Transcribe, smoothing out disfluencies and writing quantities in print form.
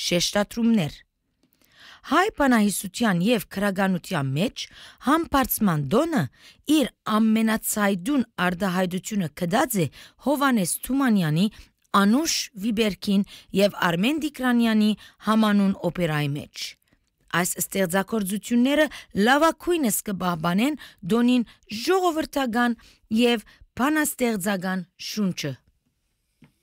շեշտադրումներ։ Հայ բանահյուսության և քրագանության մեջ համբարձման դոնը իր ամենացայդուն արտահայտությունը կդած է Հովհաննես Թումանյանի Անուշ Վիբերքին և Արմեն Դիկրանյանի Համանուն օպերայի մեջ։ Այս ստեղծագործությունները լավագույնս կպահպանեն դոնին ժողովրդական և բանաստեղծական շունչը։